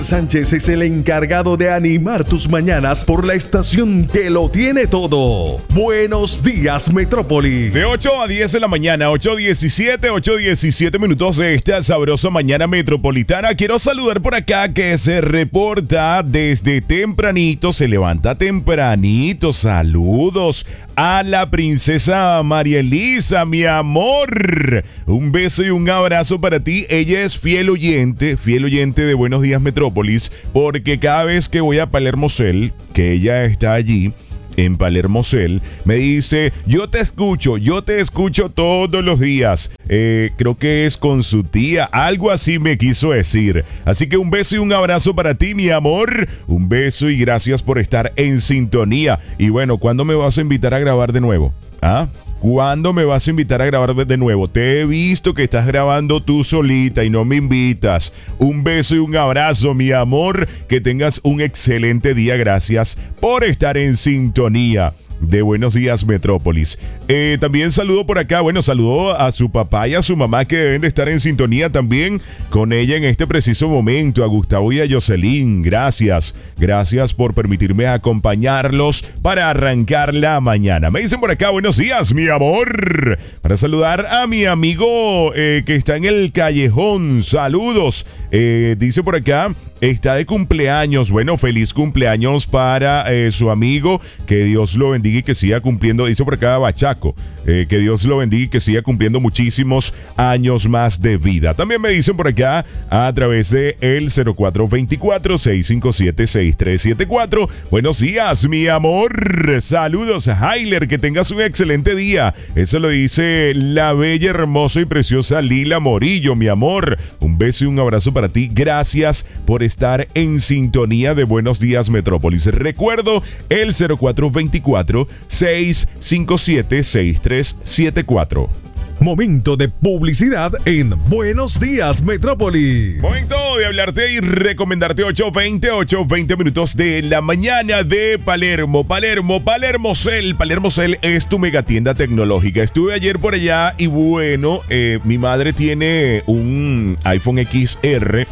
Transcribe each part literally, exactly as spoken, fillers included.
Sánchez es el encargado de animar tus mañanas por la estación que lo tiene todo. Buenos días, Metrópoli. De ocho a diez de la mañana, ocho diecisiete, ocho diecisiete minutos de esta sabrosa mañana metropolitana. Quiero saludar por acá que se reporta desde tempranito, se levanta tempranito. Saludos a la princesa María Elisa, mi amor. Un beso y un abrazo para ti. Ella es fiel oyente, fiel oyente de Buenos Días Metrópoli. Porque cada vez que voy a Palermo Cell, que ella está allí en Palermo Cell, me dice: yo te escucho, yo te escucho todos los días. Eh, creo que es con su tía, algo así me quiso decir. Así que un beso y un abrazo para ti, mi amor. Un beso y gracias por estar en sintonía. Y bueno, ¿cuándo me vas a invitar a grabar de nuevo? ¿Ah? ¿Cuándo me vas a invitar a grabar de nuevo? Te he visto que estás grabando tú solita y no me invitas. Un beso y un abrazo, mi amor. Que tengas un excelente día. Gracias por estar en sintonía de Buenos Días Metrópolis. Eh, también saludo por acá, bueno, saludo a su papá y a su mamá que deben de estar en sintonía también con ella en este preciso momento, a Gustavo y a Jocelyn. Gracias, gracias por permitirme acompañarlos para arrancar la mañana. Me dicen por acá: buenos días, mi amor. Para saludar a mi amigo eh, que está en el callejón. Saludos. Eh, dice por acá: está de cumpleaños. Bueno, feliz cumpleaños para eh, su amigo. Que Dios lo bendiga y que siga cumpliendo. Dice por acá Bachaco. Eh, que Dios lo bendiga y que siga cumpliendo muchísimos años más de vida. También me dicen por acá a través de el cero cuatro dos cuatro, seis cinco siete, seis tres siete cuatro. Buenos días, mi amor. Saludos, Hailer. Que tengas un excelente día. Eso lo dice la bella, hermosa y preciosa Lila Morillo, mi amor. Un beso y un abrazo para ti. Gracias por estar en sintonía de Buenos Días Metrópolis. Recuerdo el cero cuatro dos cuatro, seis cinco siete, seis tres siete cuatro. Momento de publicidad en Buenos Días Metrópolis. Momento de hablarte y recomendarte ocho veinte, ocho veinte minutos de la mañana de Palermo. Palermo, Palermo Cell. Palermo Cell es tu megatienda tecnológica. Estuve ayer por allá y bueno, eh, mi madre tiene un iPhone X R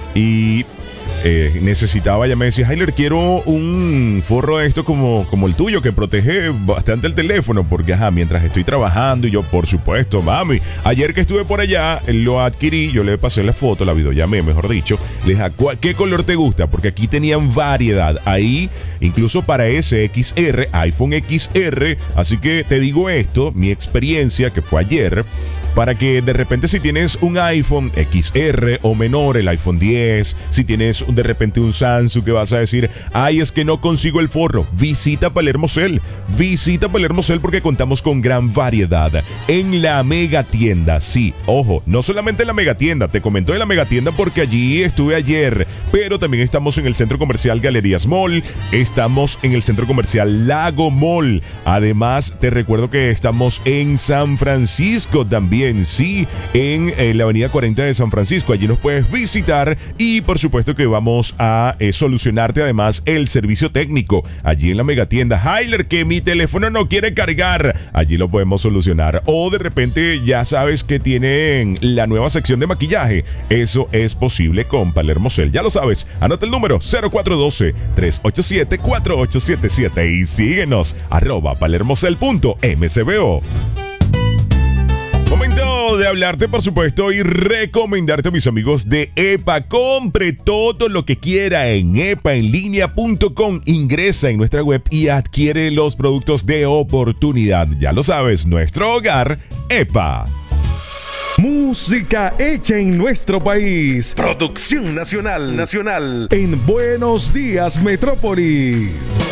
y Eh, necesitaba, ya me decía: Hailer, quiero un forro de esto como, como el tuyo, que protege bastante el teléfono, porque ajá, mientras estoy trabajando. Y yo, por supuesto, mami, ayer que estuve por allá, lo adquirí, yo le pasé la foto, la videollamé, mejor dicho, le dije: ¿qué color te gusta? Porque aquí tenían variedad, ahí, incluso para ese X R, iPhone X R, así que te digo esto, mi experiencia, que fue ayer, para que de repente si tienes un iPhone X R o menor, el iPhone diez, si tienes de repente un Samsung que vas a decir: ay, es que no consigo el forro, visita Palermo Cell, visita Palermo Cell porque contamos con gran variedad en la mega tienda. Sí, ojo, no solamente en la mega tienda, te comento de la mega tienda porque allí estuve ayer, pero también estamos en el centro comercial Galerías Mall, estamos en el centro comercial Lago Mall, además te recuerdo que estamos en San Francisco también. Sí, en eh, la avenida cuarenta de San Francisco. Allí nos puedes visitar y por supuesto que vamos a eh, solucionarte además el servicio técnico. Allí en la megatienda. Hailer, que mi teléfono no quiere cargar. Allí lo podemos solucionar. O de repente ya sabes que tienen la nueva sección de maquillaje. Eso es posible con Palermo Cell. Ya lo sabes. Anota el número cero cuatro uno dos, tres ocho siete, cuatro ocho siete siete y síguenos arroba palermocell punto m c b o. Momento de hablarte, por supuesto, y recomendarte a mis amigos de EPA. Compre todo lo que quiera en epa en línea punto com. Ingresa en nuestra web y adquiere los productos de oportunidad. Ya lo sabes, nuestro hogar, EPA. Música hecha en nuestro país. Producción nacional, nacional. En Buenos Días Metrópolis.